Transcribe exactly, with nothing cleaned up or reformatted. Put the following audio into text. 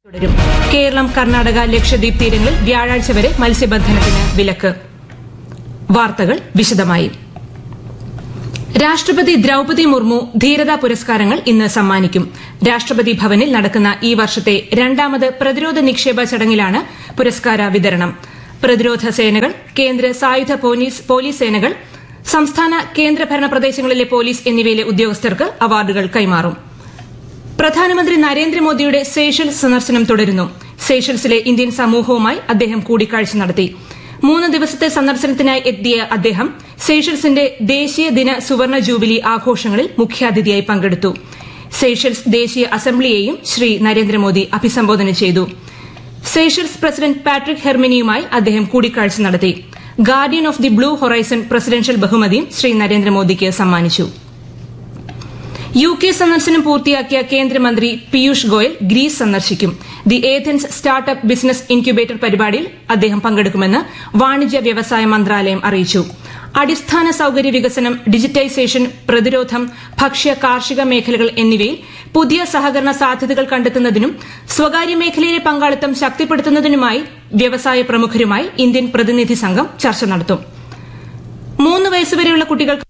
തുടരും. കേരളം, കർണാടക, ലക്ഷദ്വീപ് തീരങ്ങളിൽ വ്യാഴാഴ്ച വരെ മത്സ്യബന്ധനത്തിന് വിലക്ക്. വാർത്തകൾ വിശദമായി. രാഷ്ട്രപതി ദ്രൌപതി മുർമു ധീരതാ പുരസ്കാരങ്ങൾ ഇന്ന് സമ്മാനിക്കും. രാഷ്ട്രപതി ഭവനിൽ നടക്കുന്ന ഈ വർഷത്തെ രണ്ടാമത് പ്രതിരോധ നിക്ഷേപ ചടങ്ങിലാണ് പുരസ്കാര വിതരണം. പ്രതിരോധ സേനകൾ, കേന്ദ്ര സായുധ പോലീസ് സേനകൾ, സംസ്ഥാന കേന്ദ്രഭരണ പ്രദേശങ്ങളിലെ പോലീസ് എന്നിവയിലെ ഉദ്യോഗസ്ഥർക്ക് അവാർഡുകൾ കൈമാറും. പ്രധാനമന്ത്രി നരേന്ദ്രമോദിയുടെ സേഷൽസ് സന്ദർശനം തുടരുന്നു. സേഷൽസിലെ ഇന്ത്യൻ സമൂഹവുമായി അദ്ദേഹം കൂടിക്കാഴ്ച നടത്തി. മൂന്ന് ദിവസത്തെ സന്ദർശനത്തിനായി എത്തിയ അദ്ദേഹം സേഷൽസിന്റെ ദേശീയ ദിന സുവർണ ജൂബിലി ആഘോഷങ്ങളിൽ മുഖ്യാതിഥിയായി പങ്കെടുത്തു. സേഷൽസ് ദേശീയ അസംബ്ലിയെയും ശ്രീ നരേന്ദ്രമോദി അഭിസംബോധന ചെയ്തു. സേഷൽസ് പ്രസിഡന്റ് പാട്രിക് ഹെർമിനിയുമായി അദ്ദേഹം കൂടിക്കാഴ്ച നടത്തി. Guardian of the blue horizon presidential ബഹുമതിയും ശ്രീ നരേന്ദ്രമോദിക്ക് സമ്മാനിച്ചു. യു കെ സന്ദർശനം പൂർത്തിയാക്കിയ കേന്ദ്രമന്ത്രി പീയൂഷ് ഗോയൽ ഗ്രീസ് സന്ദർശിക്കും. The Athens startup business incubator പരിപാടിയിൽ അദ്ദേഹം പങ്കെടുക്കുമെന്ന് വാണിജ്യ വ്യവസായ മന്ത്രാലയം അറിയിച്ചു. അടിസ്ഥാന സൌകര്യ വികസനം, ഡിജിറ്റൈസേഷൻ, പ്രതിരോധം, ഭക്ഷ്യ കാർഷിക മേഖലകൾ എന്നിവയിൽ പുതിയ സഹകരണ സാധ്യതകൾ കണ്ടെത്തുന്നതിനും സ്വകാര്യ മേഖലയിലെ പങ്കാളിത്തം ശക്തിപ്പെടുത്തുന്നതിനുമായി വ്യവസായ പ്രമുഖരുമായി ഇന്ത്യൻ പ്രതിനിധി സംഘം ചർച്ച നടത്തും. മൂന്ന് വയസ്സുവരെയുള്ള കുട്ടികൾക്ക്